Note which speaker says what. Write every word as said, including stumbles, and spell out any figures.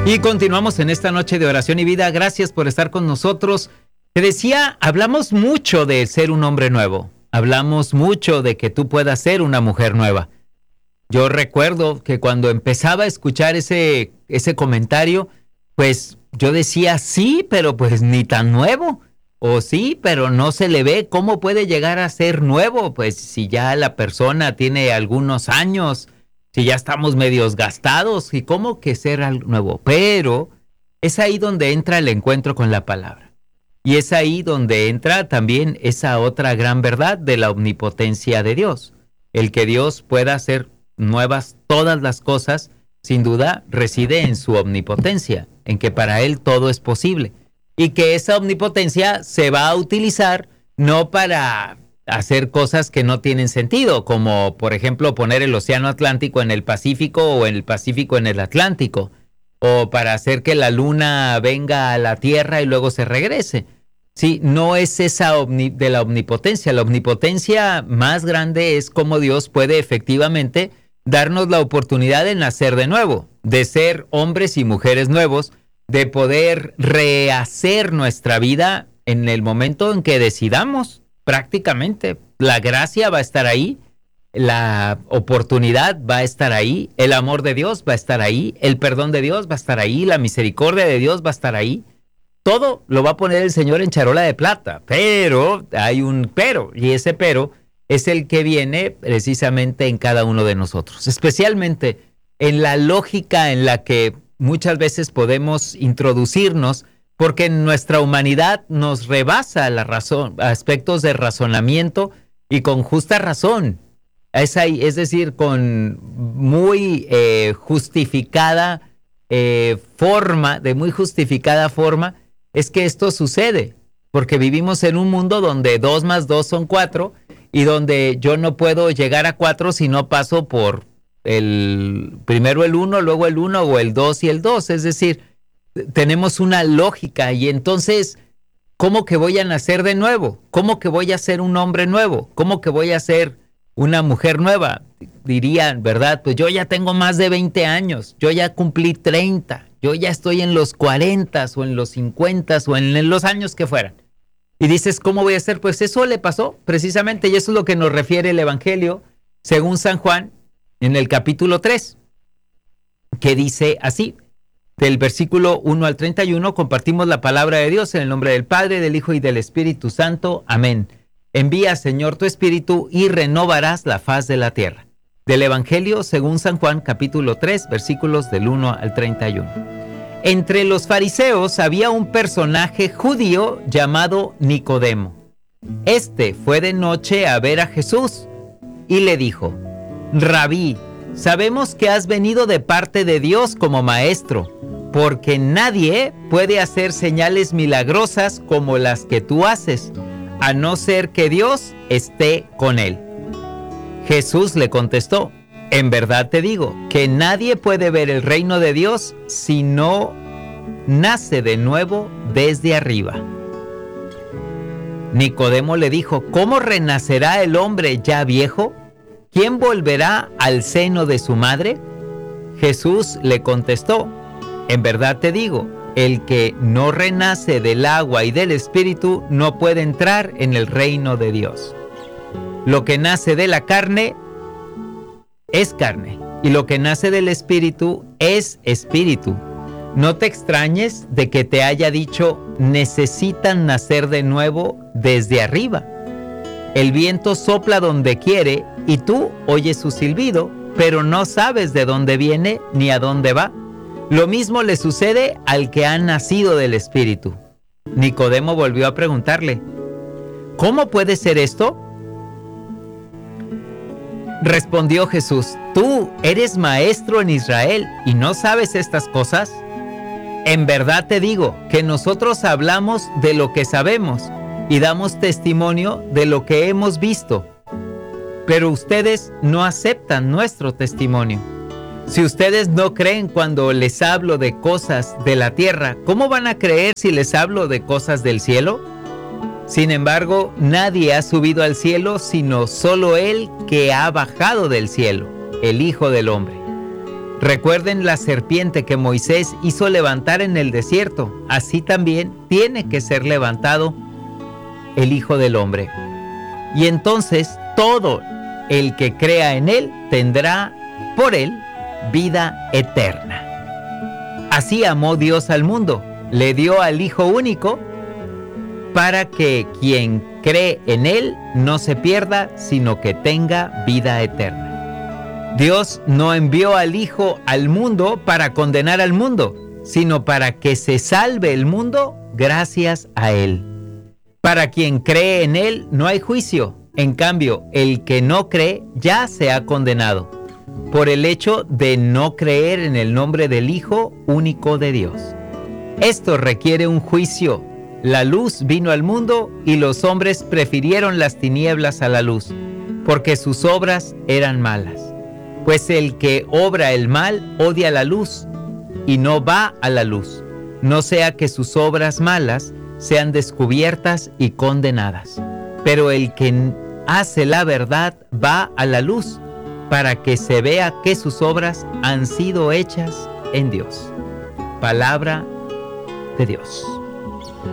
Speaker 1: Y continuamos en esta noche de oración y vida. Gracias por estar con nosotros. Te decía, hablamos mucho de ser un hombre nuevo. Hablamos mucho de que tú puedas ser una mujer nueva. Yo recuerdo que cuando empezaba a escuchar ese, ese comentario, pues yo decía, sí, pero pues ni tan nuevo. O sí, pero no se le ve. ¿Cómo puede llegar a ser nuevo? Pues si ya la persona tiene algunos años, si ya estamos medios gastados, ¿y cómo que ser algo nuevo? Pero es ahí donde entra el encuentro con la palabra. Y es ahí donde entra también esa otra gran verdad de la omnipotencia de Dios. El que Dios pueda hacer nuevas todas las cosas, sin duda reside en su omnipotencia, en que para Él todo es posible. Y que esa omnipotencia se va a utilizar no para hacer cosas que no tienen sentido, como por ejemplo poner el océano Atlántico en el Pacífico o el Pacífico en el Atlántico, o para hacer que la luna venga a la Tierra y luego se regrese. Sí, no es esa omni, de la omnipotencia. La omnipotencia más grande es cómo Dios puede efectivamente darnos la oportunidad de nacer de nuevo, de ser hombres y mujeres nuevos, de poder rehacer nuestra vida en el momento en que decidamos. Prácticamente la gracia va a estar ahí, la oportunidad va a estar ahí, el amor de Dios va a estar ahí, el perdón de Dios va a estar ahí, la misericordia de Dios va a estar ahí. Todo lo va a poner el Señor en charola de plata, pero hay un pero, y ese pero es el que viene precisamente en cada uno de nosotros, especialmente en la lógica en la que muchas veces podemos introducirnos, porque en nuestra humanidad nos rebasa la razón, aspectos de razonamiento y con justa razón. Es, ahí, es decir, con muy eh, justificada eh, forma, de muy justificada forma, es que esto sucede. Porque vivimos en un mundo donde dos más dos son cuatro y donde yo no puedo llegar a cuatro si no paso por el primero el uno, luego el uno o el dos y el dos. Es decir, tenemos una lógica y entonces, ¿cómo que voy a nacer de nuevo? ¿Cómo que voy a ser un hombre nuevo? ¿Cómo que voy a ser una mujer nueva? Dirían, ¿verdad? Pues yo ya tengo más de veinte años, yo ya cumplí treinta, yo ya estoy en los cuarenta o en los cincuenta o en los años que fueran. Y dices, ¿cómo voy a ser? Pues eso le pasó precisamente, y eso es lo que nos refiere el Evangelio según San Juan en el capítulo tres, que dice así. Del versículo uno al treinta y uno compartimos la palabra de Dios en el nombre del Padre, del Hijo y del Espíritu Santo. Amén. Envía, Señor, tu Espíritu y renovarás la faz de la tierra. Del Evangelio según San Juan, capítulo tres, versículos del uno al treinta y uno. Entre los fariseos había un personaje judío llamado Nicodemo. Este fue de noche a ver a Jesús y le dijo: Rabí, sabemos que has venido de parte de Dios como maestro, porque nadie puede hacer señales milagrosas como las que tú haces, a no ser que Dios esté con él. Jesús le contestó: en verdad te digo que nadie puede ver el reino de Dios si no nace de nuevo desde arriba. Nicodemo le dijo: ¿cómo renacerá el hombre ya viejo? ¿Quién volverá al seno de su madre? Jesús le contestó: en verdad te digo, el que no renace del agua y del Espíritu no puede entrar en el reino de Dios. Lo que nace de la carne es carne, y lo que nace del Espíritu es espíritu. No te extrañes de que te haya dicho: necesitan nacer de nuevo desde arriba. El viento sopla donde quiere y tú oyes su silbido, pero no sabes de dónde viene ni a dónde va. Lo mismo le sucede al que ha nacido del Espíritu. Nicodemo volvió a preguntarle: ¿cómo puede ser esto? Respondió Jesús: ¿tú eres maestro en Israel y no sabes estas cosas? En verdad te digo que nosotros hablamos de lo que sabemos y damos testimonio de lo que hemos visto, pero ustedes no aceptan nuestro testimonio. Si ustedes no creen cuando les hablo de cosas de la tierra, ¿cómo van a creer si les hablo de cosas del cielo? Sin embargo, nadie ha subido al cielo sino solo Él que ha bajado del cielo, el Hijo del Hombre. Recuerden la serpiente que Moisés hizo levantar en el desierto. Así también tiene que ser levantado el Hijo del Hombre. Y entonces todo el que crea en Él tendrá por Él vida eterna. Así amó Dios al mundo. Le dio al Hijo único para que quien cree en Él no se pierda, sino que tenga vida eterna. Dios no envió al Hijo al mundo para condenar al mundo, sino para que se salve el mundo gracias a Él. Para quien cree en Él no hay juicio. En cambio, el que no cree ya se ha condenado por el hecho de no creer en el nombre del Hijo único de Dios. Esto requiere un juicio. La luz vino al mundo y los hombres prefirieron las tinieblas a la luz, porque sus obras eran malas. Pues el que obra el mal odia la luz y no va a la luz, no sea que sus obras malas sean descubiertas y condenadas. Pero el que hace la verdad va a la luz, para que se vea que sus obras han sido hechas en Dios. Palabra de Dios.